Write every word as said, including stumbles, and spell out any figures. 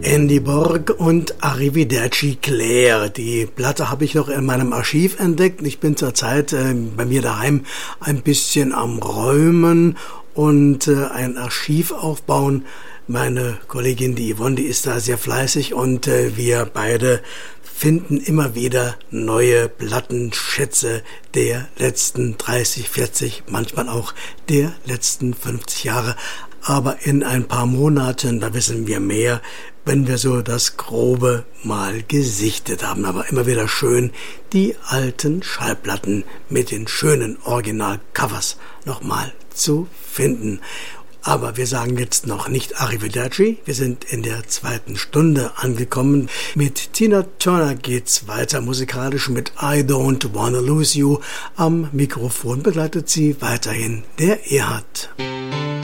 Andy Borg und Arrivederci Claire. Die Platte habe ich noch in meinem Archiv entdeckt. Ich bin zurzeit äh, bei mir daheim ein bisschen am Räumen und äh, ein Archiv aufbauen. Meine Kollegin, die Yvonne, die ist da sehr fleißig und äh, wir beide finden immer wieder neue Plattenschätze der letzten dreißig, vierzig, manchmal auch der letzten fünfzig Jahre. Aber in ein paar Monaten, da wissen wir mehr, wenn wir so das Grobe mal gesichtet haben. Aber immer wieder schön, die alten Schallplatten mit den schönen Original-Covers nochmal zu finden. Aber wir sagen jetzt noch nicht Arrivederci. Wir sind in der zweiten Stunde angekommen. Mit Tina Turner geht's weiter musikalisch mit I Don't Wanna Lose You. Am Mikrofon begleitet sie weiterhin der Erhard.